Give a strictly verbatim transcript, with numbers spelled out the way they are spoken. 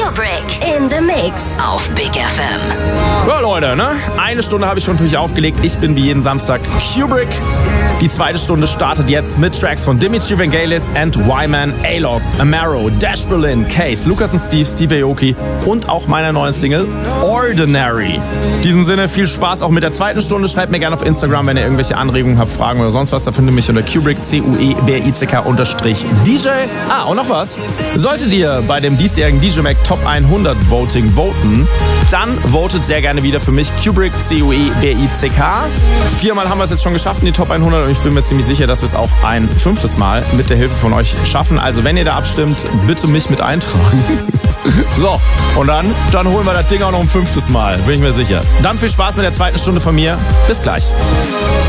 Kubrick in the Mix auf Big F M. Ja, Leute, ne? Eine Stunde habe ich schon für euch aufgelegt. Ich bin wie jeden Samstag Kubrick. Die zweite Stunde startet jetzt mit Tracks von Dimitri Vangelis and Y-Man, A-Log, Amaro, Dash Berlin, Case, Lukas und Steve, Steve Aoki und auch meiner neuen Single Ordinary. In diesem Sinne viel Spaß auch mit der zweiten Stunde. Schreibt mir gerne auf Instagram, wenn ihr irgendwelche Anregungen habt, Fragen oder sonst was. Da findet ihr mich unter Kubrick, C U E B R I C K unterstrich D J. Ah, und noch was. Solltet ihr bei dem diesjährigen D J Mag Top hundert Voting voten, dann votet sehr gerne wieder für mich Kubrick, C U E B R I C K. Viermal haben wir es jetzt schon geschafft in die Top hundert und ich bin mir ziemlich sicher, dass wir es auch ein fünftes Mal mit der Hilfe von euch schaffen. Also wenn ihr da abstimmt, bitte mich mit eintragen. So, und dann, dann holen wir das Ding auch noch ein fünftes Mal, bin ich mir sicher. Dann viel Spaß mit der zweiten Stunde von mir. Bis gleich.